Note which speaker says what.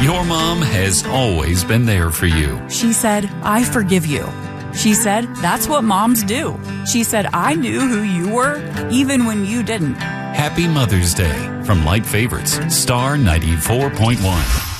Speaker 1: Your mom has always been there for you.
Speaker 2: She said, I forgive you. She said, that's what moms do. She said, I knew who you were, even when you didn't.
Speaker 1: Happy Mother's Day from Light Favorites, Star 94.1.